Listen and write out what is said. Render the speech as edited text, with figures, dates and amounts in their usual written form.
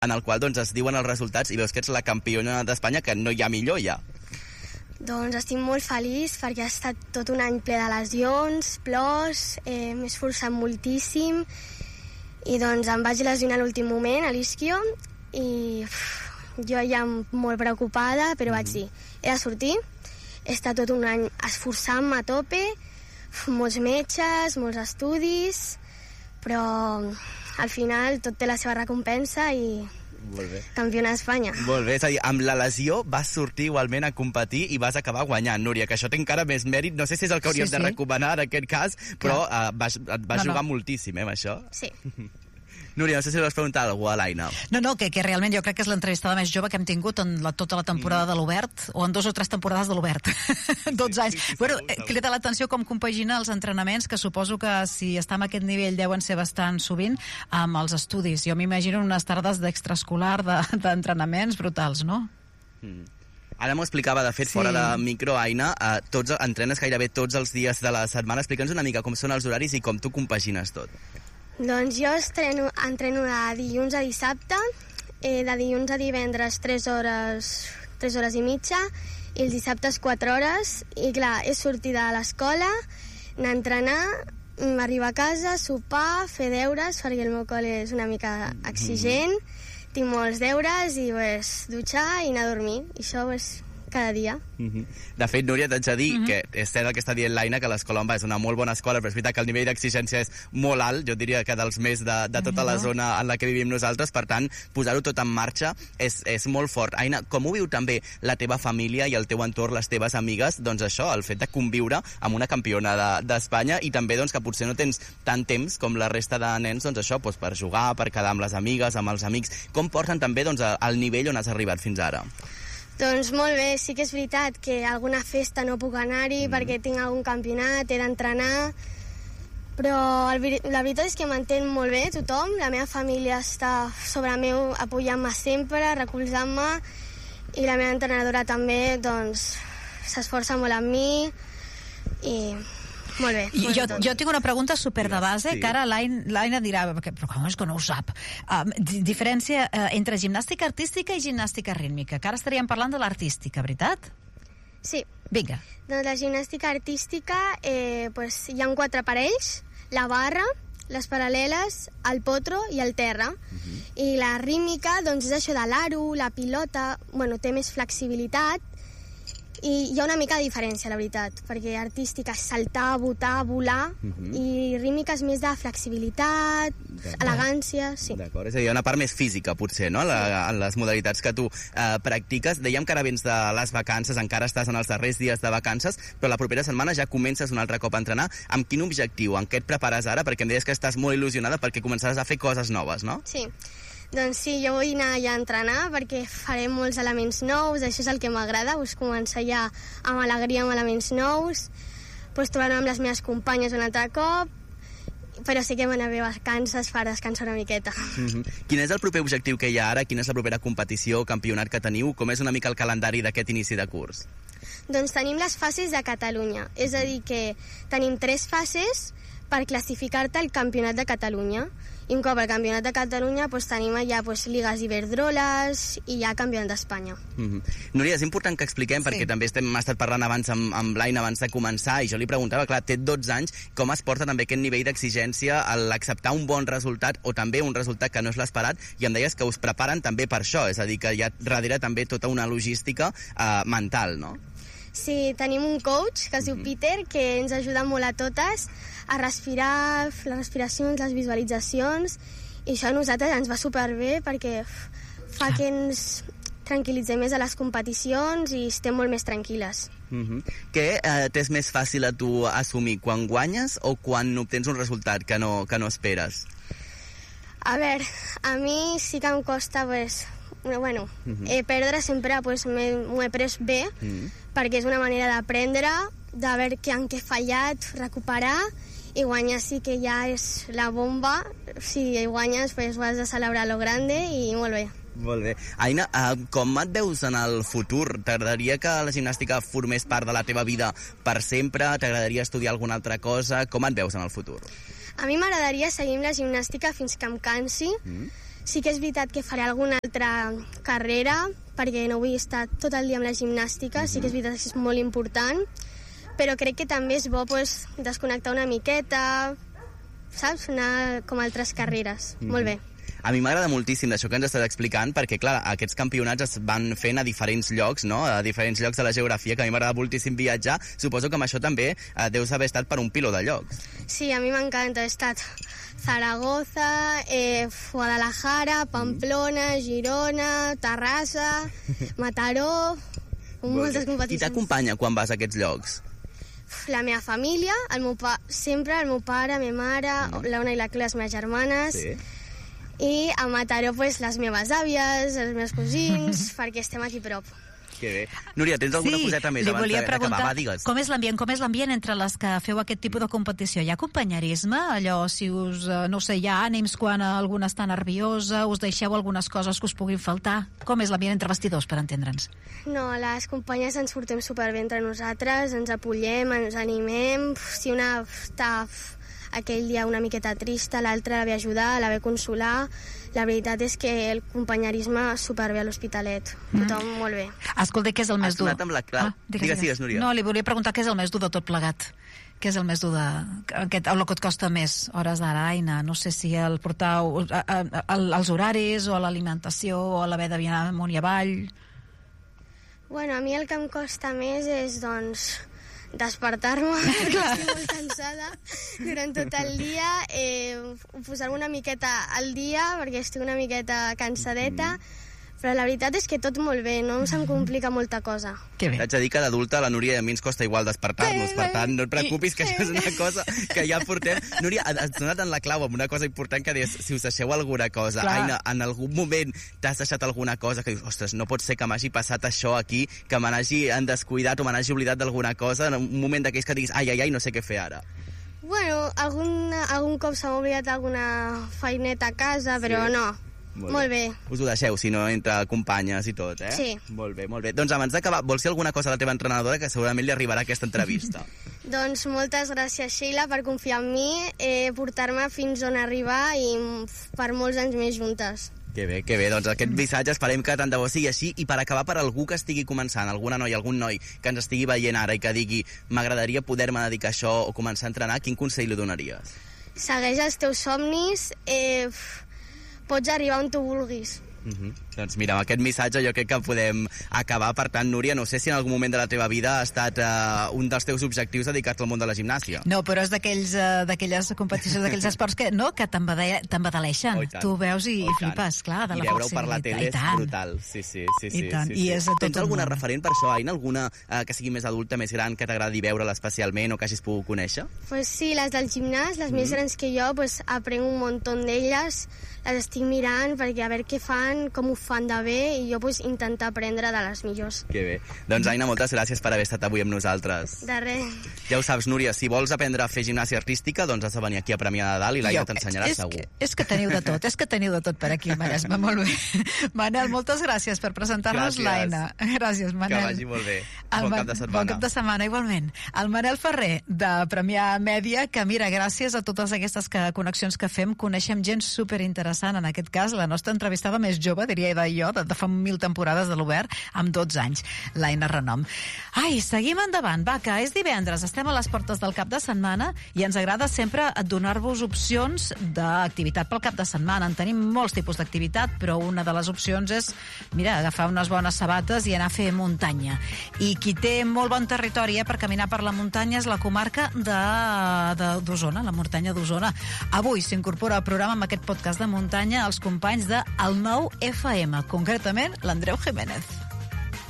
en el qual doncs, es diuen els resultats i veus que ets la campiona d'Espanya, que no hi ha millor ja. Doncs estic molt feliç perquè ha estat tot un any ple de lesions, plors, m'he esforçat moltíssim i doncs em vaig lesionar a l'últim moment a l'isquio i jo ja molt preocupada, però vaig dir, he de sortir, he estat tot un any esforçant-me a tope, molts metges, molts estudis, però al final tot té la seva recompensa i campiona d'Espanya. Molt bé, és a dir, amb la lesió vas sortir igualment a competir i vas acabar guanyant, Núria, que això té encara més mèrit, no sé si és el que hauríem de recomanar en aquest cas, però et vas jugar moltíssim, amb això. Sí. Núria, no sé si li vas preguntar alguna cosa a l'Aina. No, que realment jo crec que és l'entrevistada més jove que hem tingut en tota la temporada de l'Obert, o en 2 o 3 temporades de l'Obert. 12 anys. Sí, bueno, segur. crida l'atenció com compagina els entrenaments, que suposo que si està en aquest nivell deuen ser bastant sovint, amb els estudis. Jo m'imagino unes tardes d'extraescolar, d'entrenaments brutals, no? Ara m'ho explicava, de fet, fora de micro, Aina, entrenes gairebé tots els dies de la setmana. Explica'ns una mica com són els horaris i com tu compagines tot. Doncs jo entreno de dilluns a dissabte, de dilluns a divendres 3 hores i mitja, i els dissabtes 4 hores, i clar, és sortir de l'escola, anar a entrenar, arribar a casa, sopar, fer deures, perquè el meu col·le és una mica exigent, tinc molts deures, i dutxar i anar a dormir, i això cada dia. De fet, Núria, t'haig de dir que és cert el que està dient l'Aina, que l'Escola Omba és una molt bona escola, però és veritat que el nivell d'exigència és molt alt, jo diria que dels més de tota la zona en la que vivim nosaltres, per tant, posar-ho tot en marxa és molt fort. Aina, com ho viu també la teva família i el teu entorn, les teves amigues, doncs això, el fet de conviure amb una campiona d'Espanya i també doncs, que potser no tens tant temps com la resta de nens, doncs això, doncs, per jugar, per quedar amb les amigues, amb els amics. Com porten també doncs, al nivell on has arribat fins ara? Doncs molt bé, sí que és veritat que a alguna festa no puc anar-hi perquè tinc algun campionat, he d'entrenar, però la veritat és que m'entén molt bé tothom, la meva família està sobre meu apoyant-me sempre, recolzant-me, i la meva entrenadora també doncs s'esforça molt amb mi i molt bé. Jo tinc una pregunta super de base, que ara l'Aina dirà, però com és que no ho sap? Diferència entre gimnàstica artística i gimnàstica rítmica, que ara estaríem parlant de l'artística, veritat? Sí. Vinga. Doncs la gimnàstica artística hi ha 4 aparells, la barra, les paral·leles, el potro i el terra. I la rítmica doncs, és això de l'aro, la pilota, té més flexibilitat, i hi ha una mica de diferència, la veritat, perquè artística és saltar, botar, volar, i rítmica és més de flexibilitat, elegància, sí. D'acord, és a dir, hi ha una part més física, potser, no?, en les modalitats que tu practiques. Dèiem que ara vens de les vacances, encara estàs en els darrers dies de vacances, però la propera setmana ja comences un altre cop a entrenar. Amb quin objectiu? En què et prepares ara? Perquè em deies que estàs molt il·lusionada perquè començaràs a fer coses noves, no? Sí. Doncs sí, jo vull anar ja a entrenar perquè faré molts elements nous, això és el que m'agrada, començar ja amb alegria, amb elements nous, trobar-me amb les meves companyes un altre cop, però sí que me n'haver vacances per descansar una miqueta. Quin és el proper objectiu que hi ha ara? Quina és la propera competició o campionat que teniu? Com és una mica el calendari d'aquest inici de curs? Doncs tenim les fases de Catalunya, és a dir que tenim 3 fases per classificar-te al Campionat de Catalunya. I un cop al Campionat de Catalunya tenim allà Lligues Iberdroles i ja Campionat d'Espanya. Núria, és important que expliquem, perquè també hem estat parlant abans amb l'Aina abans de començar, i jo li preguntava, clar, té 12 anys, com es porta també aquest nivell d'exigència a l'acceptar un bon resultat o també un resultat que no és l'esperat, i em deies que us preparen també per això, és a dir, que hi ha darrere també tota una logística mental, no? Sí, tenim un coach que es diu Peter, que ens ajuda molt a totes a respirar, les respiracions, les visualitzacions, i això a nosaltres ens va superbé perquè fa que ens tranquil·litzem més a les competicions i estem molt més tranquil·les. Què t'és més fàcil a tu assumir, quan guanyes o quan obtens un resultat que no esperes? A veure, a mi sí que em costa, perdre sempre m'ho he pres bé, perquè és una manera d'aprendre, de veure en què he fallat, recuperar, i guanyar sí que ja és la bomba. Si guanyes, ho has de celebrar a lo grande, i molt bé. Molt bé. Aina, com et veus en el futur? T'agradaria que la gimnàstica formés part de la teva vida per sempre? T'agradaria estudiar alguna altra cosa? Com et veus en el futur? A mi m'agradaria seguir amb la gimnàstica fins que em cansi, Sí que és veritat que faré alguna altra carrera, perquè no vull estar tot el dia amb la gimnàstica, sí que és veritat que és molt important, però crec que també és bo pues, desconnectar una miqueta, saps? Anar com altres carreres. Molt bé. A mi m'agrada moltíssim d'això que ens estàs explicant, perquè, clar, aquests campionats es van fent a diferents llocs, no?, a diferents llocs de la geografia, que a mi m'agrada moltíssim viatjar. Suposo que amb això també deus haver estat per un piló de llocs. Sí, a mi m'encanta. He estat Zaragoza, Guadalajara, Pamplona, Girona, Terrassa, Mataró, moltes competicions. Qui t'acompanya quan vas a aquests llocs? La meva família, sempre el meu pare, la meva mare, l'Ona i la Clara, les meves germanes, Sí. I a Mataró, pues, les meves àvies, els meus cosins, perquè estem aquí prop. Que bé. Núria, tens alguna coseta més abans d'acabar? Va, digues. Com és l'ambient entre les que feu aquest tipus de competició? Hi ha companyerisme? Allò, si us, no sé, hi ha ànims quan alguna està nerviosa, us deixeu algunes coses que us puguin faltar? Com és l'ambient entre vestidors, per entendre'ns? No, les companyes ens portem superbé entre nosaltres, ens apoyem, ens animem. Si una està aquell dia una miqueta trista, l'altra la ve ajudar, la ve consolar. La veritat és que el companyerisme superbé a l'Hospitalet. Tothom molt bé. Escolta, què és el més dur? Has donat amb la clau. Digues, Núria. No, li volia preguntar què és el més dur de tot plegat. Què és el més dur el que et costa més? Hores d'ara, Aina? No sé si el portar els horaris o l'alimentació o l'haver de viajar amunt i avall. Bueno, a mi el que em costa més és, doncs, despertar-me, perquè estic molt cansada durant tot el dia, posar-me una miqueta al dia, perquè estic una miqueta cansadeta, però la veritat és que tot molt bé, no se'm complica molta cosa. Que bé. T'haig de dir que d'adulta la Núria i a mi ens costa igual despertar-nos, per tant, no et preocupis, que això és una cosa que ja portem. Núria, has donat en la clau amb una cosa important que deies, si us deixeu alguna cosa. Clar. Aina, en algun moment t'has deixat alguna cosa que dius, ostres, no pot ser que m'hagi passat això aquí, que me n'hagi descuidat o me n'hagi oblidat d'alguna cosa, en un moment d'aquells que diguis, ai, no sé què fer ara. Bueno, algun cop s'ha oblidat alguna feineta a casa, però no. Molt bé. Us ho deixeu, si no, entre companyes i tot, eh? Sí. Molt bé, molt bé. Doncs abans d'acabar, vols dir alguna cosa a la teva entrenadora que segurament li arribarà aquesta entrevista? Doncs moltes gràcies, Sheila, per confiar en mi, portar-me fins on arribar i per molts anys més juntes. Que bé, que bé. Doncs aquest missatge esperem que tant de bo sigui així. I per acabar, per algú que estigui començant, alguna noia, algun noi que ens estigui veient ara i que digui m'agradaria poder-me dedicar a això o començar a entrenar, quin consell li donaries? Segueix els teus somnis, pots arribar on tu vulguis. Doncs mira, amb aquest missatge jo crec que podem acabar. Per tant, Núria, no sé si en algun moment de la teva vida ha estat un dels teus objectius dedicar-te al món de la gimnàsia. No, però és d'aquelles competicions, d'aquells esports que t'embadaleixen. Tu veus i flipes, clar, de la flexibilitat. I veure-ho per la tele és brutal. Sí. I tant. I és tens alguna referent per això, Aina? Alguna que sigui més adulta, més gran, que t'agradi veure-la especialment o que hagis pogut conèixer? Pues sí, les del gimnàs, les més grans que jo, pues aprenc un munt d'elles, les estic mirant perquè a veure què fan, com ho fan de bé, i jo pues intentar aprendre de les millors. Que bé. Doncs Aina, moltes gràcies per haver estat avui amb nosaltres. De res. Ja ho saps, Núria, si vols aprendre a fer gimnàsia artística, doncs has de venir aquí a Premià de Dalt i l'Aina t'ensenyarà segur. És que teniu de tot, per aquí, Maresme, molt bé. Manel, moltes gràcies per presentar-nos l'Aina. Gràcies, Manel. Que vagi molt bé. Bon cap de setmana. Bon cap de setmana, igualment. El Manel Ferrer, de Premià Mèdia, que mira, gràcies a totes aquestes connexions que fem, coneixem gent superinteressant, en aquest cas, la nostra entrevistada més jove, diria jo, de fa 1000 temporades de l'Obert, amb 12 anys, l'Aina Renom. Ai, seguim endavant, va, que és divendres, estem a les portes del cap de setmana i ens agrada sempre donar-vos opcions d'activitat pel cap de setmana. En tenim molts tipus d'activitat, però una de les opcions és, mira, agafar unes bones sabates i anar a fer muntanya. I qui té molt bon territori per caminar per la muntanya és la comarca d'Osona, la muntanya d'Osona. Avui s'incorpora al programa amb aquest podcast de muntanya els companys de El Nou FM, concretament l'Andreu Jiménez.